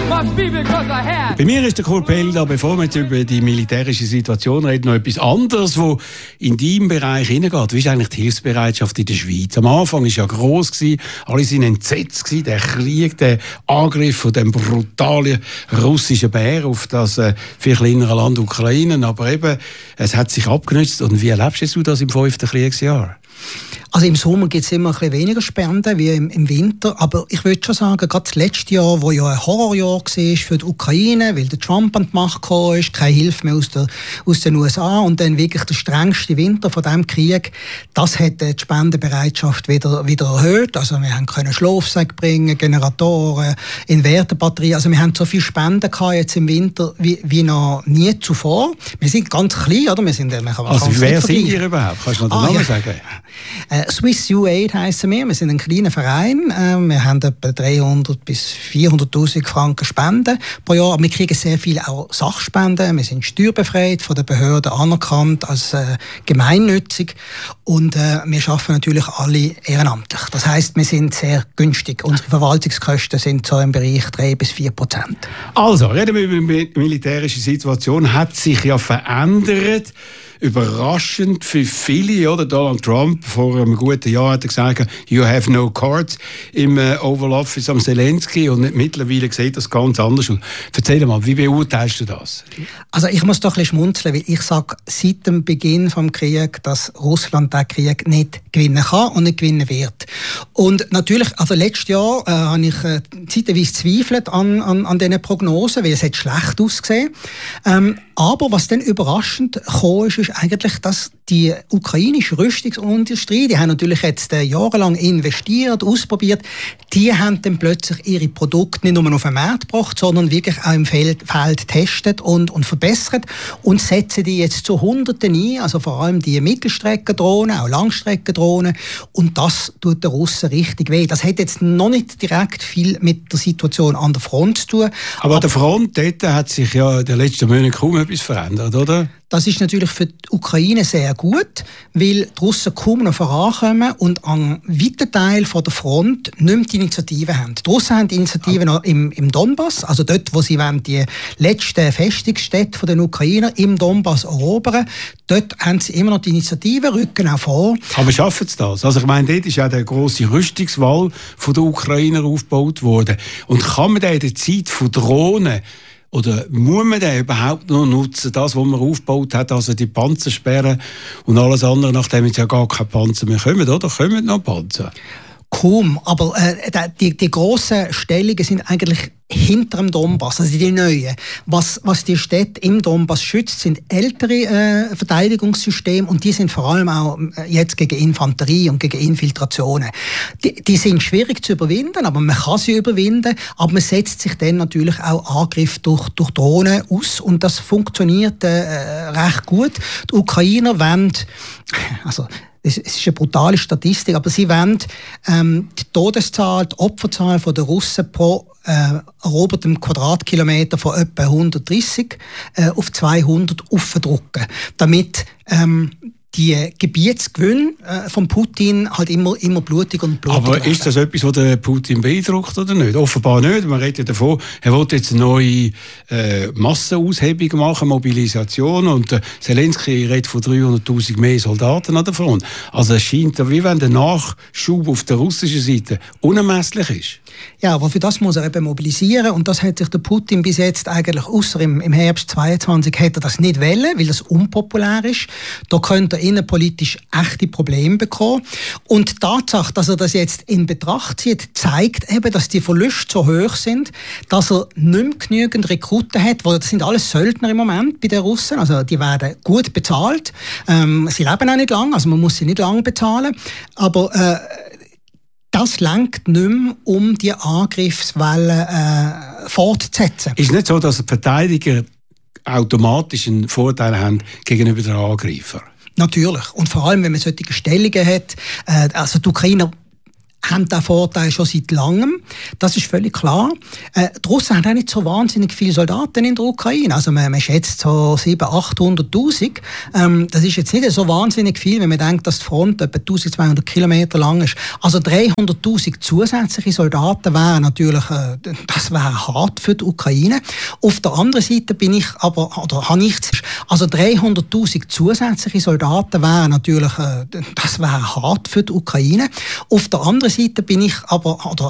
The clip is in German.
Bei mir ist der Kurt Pelder, bevor wir jetzt über die militärische Situation reden, noch etwas anderes, was in deinem Bereich hineingeht. Wie ist eigentlich die Hilfsbereitschaft in der Schweiz? Am Anfang war es ja gross, alle waren entsetzt, der Krieg, der Angriff von dem brutalen russischen Bär auf das viel kleinere Land Ukraine. Aber eben, es hat sich abgenutzt. Und wie erlebst du das im 5. Kriegsjahr? Also im Sommer gibt es immer ein bisschen weniger Spenden wie im Winter, aber ich würde schon sagen, gerade das letzte Jahr, wo ja ein Horrorjahr war für die Ukraine, weil der Trump an die Macht gekommen ist, keine Hilfe mehr aus den USA und dann wirklich der strengste Winter von diesem Krieg, das hat die Spendenbereitschaft wieder erhöht. Also wir können Schlafsäcke bringen, Generatoren, Inverterbatterien, also wir haben so viele Spenden gehabt jetzt im Winter wie noch nie zuvor. Wir sind ganz klein, oder? Also wer sind ihr überhaupt? Kannst du noch den Namen sagen? Swiss U-Aid heissen wir. Wir sind ein kleiner Verein. Wir haben etwa 300.000 bis 400.000 Franken Spenden pro Jahr. Aber wir kriegen sehr viele auch Sachspenden. Wir sind steuerbefreit, von den Behörden anerkannt als gemeinnützig. Und wir arbeiten natürlich alle ehrenamtlich. Das heisst, wir sind sehr günstig. Unsere Verwaltungskosten sind so im Bereich 3-4%. Also, reden wir über die militärische Situation. Hat sich ja verändert. Überraschend für viele, oder? Donald Trump vor einem guten Jahr hat er gesagt, you have no cards im Oval Office am Zelensky, und mittlerweile sieht das ganz anders aus. Erzähl mal, wie beurteilst du das? Also ich muss doch ein bisschen schmunzeln, weil ich sage seit dem Beginn des Krieges, dass Russland den Krieg nicht gewinnen kann und nicht gewinnen wird. Und natürlich, also letztes Jahr habe ich zeitweise zweifelt an diesen Prognosen, weil es hat schlecht ausgesehen. Aber was dann überraschend kam, ist eigentlich, dass die ukrainische Rüstungsindustrie, die haben natürlich jetzt jahrelang investiert, ausprobiert, die haben dann plötzlich ihre Produkte nicht nur auf den Markt gebracht, sondern wirklich auch im Feld getestet und verbessert und setzen die jetzt zu Hunderten ein, also vor allem die Mittelstreckendrohnen, auch Langstreckendrohnen, und das tut den Russen richtig weh. Das hat jetzt noch nicht direkt viel mit der Situation an der Front zu tun. Aber an der Front dort hat sich ja in den letzten Monaten kaum etwas verändert, oder? Das ist natürlich für die Ukraine sehr gut, weil die Russen kaum noch vorankommen und an weiten Teilen der Front nicht mehr die Initiative haben. Die Russen haben die Initiative noch im Donbass, also dort, wo sie die letzten Festungsstädte der Ukrainer im Donbass erobern. Dort haben sie immer noch die Initiative, rücken auch vor. Aber schaffen sie das? Also ich meine, dort ist ja der grosse Rüstungswall der Ukrainer aufgebaut worden. Und kann man da in der Zeit von Drohnen, oder muss man den überhaupt noch nutzen, das, was man aufgebaut hat, also die Panzersperren und alles andere, nachdem jetzt ja gar keine Panzer mehr kommen, oder? Kommen noch Panzer? Kaum, aber die grossen Stellungen sind eigentlich hinter dem Donbass, also die neuen. Was die Städte im Donbass schützt, sind ältere Verteidigungssysteme, und die sind vor allem auch jetzt gegen Infanterie und gegen Infiltrationen. Die sind schwierig zu überwinden, aber man kann sie überwinden, aber man setzt sich dann natürlich auch Angriffe durch Drohnen aus, und das funktioniert recht gut. Die Ukrainer wollen, also es ist eine brutale Statistik, aber sie wollen die Todeszahl, die Opferzahl der Russen pro erobertem Quadratkilometer von etwa 130 auf 200 aufdrücken, damit die Gebietsgewinne von Putin halt immer blutiger und blutiger Aber ist das etwas, was den Putin beeindruckt oder nicht? Offenbar nicht. Man redet ja davon, er will jetzt eine neue Massenaushebung machen, Mobilisation, und Zelensky redet von 300'000 mehr Soldaten an der Front. Also es scheint, wie wenn der Nachschub auf der russischen Seite unermesslich ist. Ja, aber für das muss er eben mobilisieren, und das hat sich der Putin bis jetzt eigentlich, ausser im Herbst 2022, hat er das nicht wollen, weil das unpopulär ist. Da könnte er innenpolitisch echte Probleme bekommen. Und die Tatsache, dass er das jetzt in Betracht zieht, zeigt eben, dass die Verluste so hoch sind, dass er nicht mehr genügend Rekruten hat, weil das sind alles Söldner im Moment bei den Russen, also die werden gut bezahlt. Sie leben auch nicht lang, also man muss sie nicht lang bezahlen, aber das reicht nicht mehr, um die Angriffswelle fortzusetzen. Ist nicht so, dass die Verteidiger automatisch einen Vorteil haben gegenüber den Angreifern? Natürlich. Und vor allem, wenn man solche Stellungen hat, also die Ukrainer haben den Vorteil schon seit langem. Das ist völlig klar. Die Russen haben auch nicht so wahnsinnig viele Soldaten in der Ukraine. Also man schätzt so 700.000, 800.000. Das ist jetzt nicht so wahnsinnig viel, wenn man denkt, dass die Front etwa 1200 Kilometer lang ist. Also 300.000 zusätzliche Soldaten wären natürlich, das wäre hart für die Ukraine. Auf der anderen Seite bin ich aber, oder habe ich, also 300.000 zusätzliche Soldaten wären natürlich, das wäre hart für die Ukraine. Auf der anderen Seite bin ich aber, oder